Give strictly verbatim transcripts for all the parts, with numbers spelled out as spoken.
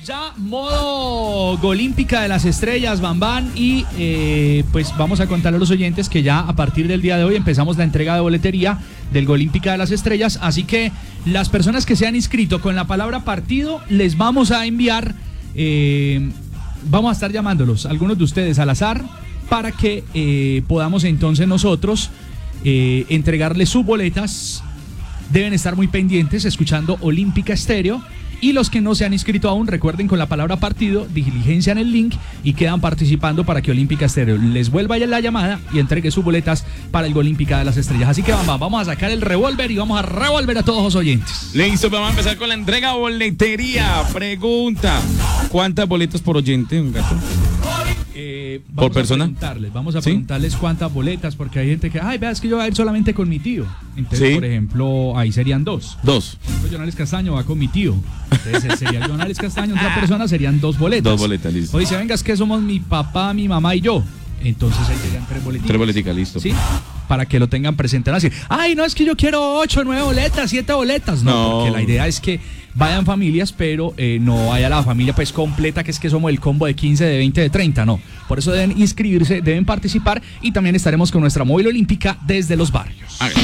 ya modo Golímpica de las Estrellas, Bambán, y eh, pues vamos a contarle a los oyentes que ya a partir del día de hoy empezamos la entrega de boletería del Golímpica de las Estrellas, así que las personas que se han inscrito con la palabra partido, les vamos a enviar, eh, vamos a estar llamándolos, algunos de ustedes al azar, para que eh, podamos entonces nosotros eh, entregarles sus boletas. Deben estar muy pendientes escuchando Olímpica Estéreo. Y los que no se han inscrito aún, recuerden con la palabra partido, diligencian el link y quedan participando para que Olímpica Estéreo les vuelva ya la llamada y entregue sus boletas para el Golímpica de las Estrellas. Así que vamos, vamos a sacar el revólver y vamos a revolver a todos los oyentes. Listo, vamos a empezar con la entrega boletería. Pregunta: ¿cuántas boletas por oyente, un gato? Eh, ¿Por persona? A preguntarles, vamos a ¿Sí? preguntarles cuántas boletas, porque hay gente que, ay, veas que yo voy a ir solamente con mi tío. Entonces, ¿Sí? por ejemplo, ahí serían dos. Dos. Por ejemplo, Jonales Castaño va con mi tío. Entonces sería Jonales Castaño, otra persona serían dos boletas. Dos boletas, listo. O dice, venga, es que somos mi papá, mi mamá y yo. Entonces ahí serían tres boletas. Tres boleticas, listo. Sí, para que lo tengan presente. Así, ay, no, es que yo quiero ocho, nueve boletas, siete boletas. No, No. porque la idea es que vayan familias, pero eh, no vaya la familia pues completa, que es que somos el combo de quince, de veinte, de treinta, no. Por eso deben inscribirse, deben participar y también estaremos con nuestra móvil olímpica desde los barrios. A ver.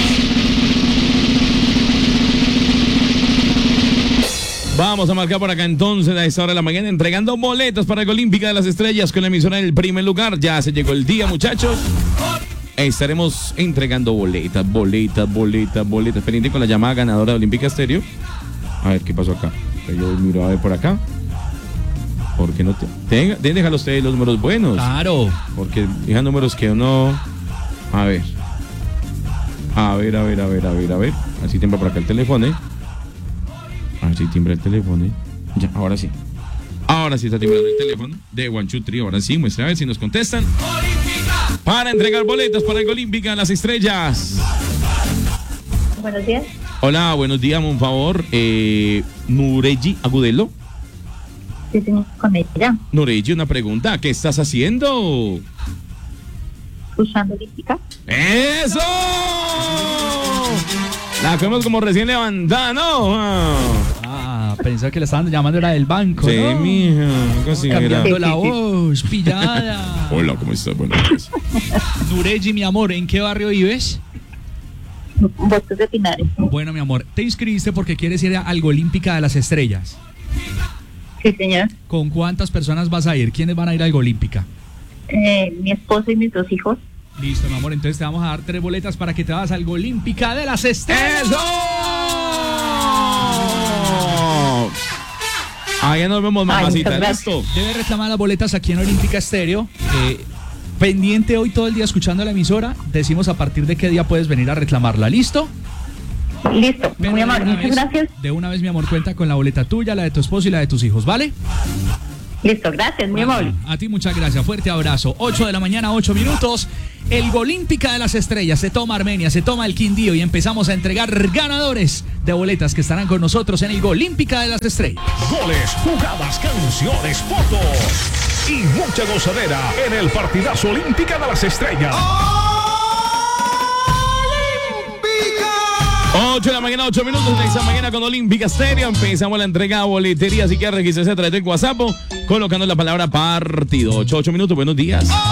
Vamos a marcar por acá entonces a esta hora de la mañana entregando boletos para el Olímpica de las Estrellas con la emisora en el primer lugar. Ya se llegó el día, muchachos. Estaremos entregando boletas, boletas, boletas, boletas. Pendiente con la llamada ganadora de Olímpica Estéreo. A ver qué pasó acá. Yo miro a ver por acá. ¿Por qué no te... Tenga, déjalo ustedes los números buenos. Claro. Porque dejan números que uno... A ver. A ver, a ver, a ver, a ver, a ver. Así tiembla por acá el teléfono, ¿eh? A ver si timbra el teléfono, ¿eh? Ya, ahora sí. Ahora sí está timbrando el teléfono de One Two Three. Ahora sí, muestra a ver si nos contestan. Para entregar boletas para el Olímpica de las Estrellas. Buenos días. Hola, buenos días, un favor. Eh, Nureji Agudelo. Sí, señor, con ella. Nureji, una pregunta. ¿Qué estás haciendo? Usando olímpica. ¡Eso! La vemos como recién levantada, ¿no? Ah, Ah, pensaba que le estaban llamando, era del banco, sí, ¿no? mija. Casi era. Cambiando Sí, la sí, sí. voz, pillada. Hola, ¿cómo estás? Buenas tardes. Nureji, mi amor, ¿en qué barrio vives? Bosques de Pinares. Bueno, mi amor, te inscribiste porque quieres ir al Olímpica de las Estrellas. Sí, señor. ¿Con cuántas personas vas a ir? ¿Quiénes van a ir al Olímpica? Eh, mi esposo y mis dos hijos. Listo, mi amor, entonces te vamos a dar tres boletas para que te vas al Olímpica de las Estrellas. ¡Eso! Allá nos vemos, mamacita. Ay, muchas ¿Listo? Debe reclamar las boletas aquí en Olímpica Estéreo. Eh, pendiente hoy todo el día escuchando la emisora. Decimos a partir de qué día puedes venir a reclamarla. ¿Listo? Listo. Pero Muy de amable. una Muchas vez- gracias. De una vez, mi amor, cuenta con la boleta tuya, la de tu esposo y la de tus hijos, ¿vale? Listo. Gracias. Muy amable. A ti muchas gracias, fuerte abrazo. ocho de la mañana, ocho minutos. El Olímpica de las Estrellas se toma Armenia, se toma el Quindío y empezamos a entregar ganadores de boletas que estarán con nosotros en el Olímpica de las Estrellas. Goles, jugadas, canciones, fotos y mucha gozadera en el partidazo Olímpica de las Estrellas. ocho de la mañana, ocho minutos de esta mañana con Olímpica Estéreo. Empezamos la entrega de boletería, así que registrarse a través del WhatsApp colocando la palabra partido. ocho, ocho minutos, buenos días.